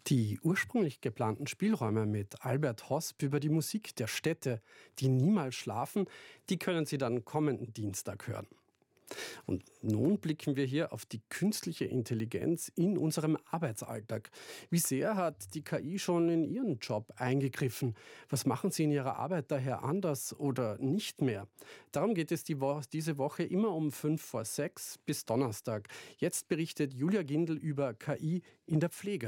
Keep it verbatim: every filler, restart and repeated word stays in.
Die ursprünglich geplanten Spielräume mit Albert Hosp über die Musik der Städte, die niemals schlafen, die können Sie dann kommenden Dienstag hören. Und nun blicken wir hier auf die künstliche Intelligenz in unserem Arbeitsalltag. Wie sehr hat die K I schon in Ihren Job eingegriffen? Was machen Sie in Ihrer Arbeit daher anders oder nicht mehr? Darum geht es die Wo- diese Woche immer um fünf vor sechs bis Donnerstag. Jetzt berichtet Julia Gindel über K I in der Pflege.